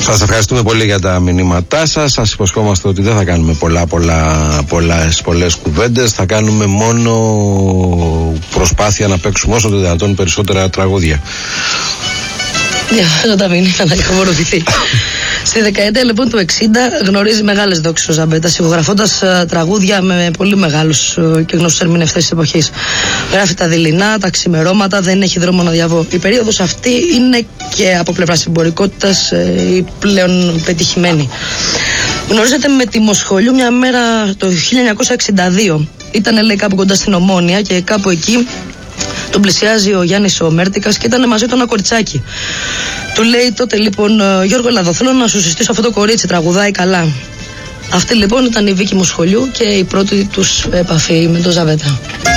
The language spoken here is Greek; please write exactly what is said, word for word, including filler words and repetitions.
Σας ευχαριστούμε πολύ για τα μηνύματά σας. Σας υποσχόμαστε ότι δεν θα κάνουμε πολλά, πολλά, πολλές, πολλές κουβέντες. Θα κάνουμε μόνο προσπάθεια να παίξουμε όσο το δυνατόν περισσότερα τραγούδια. Για τα μηνύματα είχα μορφηθεί. Στη δεκαετία λοιπόν του εξήντα γνωρίζει μεγάλες δόξες ο Ζαμπέτας, ηχογραφώντας uh, τραγούδια με πολύ μεγάλους uh, και γνωστούς ερμηνευτές της εποχής. Γράφει τα δειλινά, τα ξημερώματα, δεν έχει δρόμο να διαβώ. Η περίοδος αυτή είναι και από πλευράς συμπορικότητας uh, η πλέον πετυχημένη. Γνωρίζεται με τη Μοσχολιού μια μέρα το χίλια εννιακόσια εξήντα δύο. Ήταν λέει κάπου κοντά στην Ομόνια και κάπου εκεί τον πλησιάζει ο Γιάννης ο Μέρτικας και ήταν μαζί του ένα κοριτσάκι. Του λέει τότε λοιπόν, Γιώργο Λαδό, θέλω να σου συστήσω αυτό το κορίτσι, τραγουδάει καλά. Αυτή λοιπόν ήταν η Βίκη Μοσχολιού και η πρώτη τους επαφή με τον Ζαβέτα.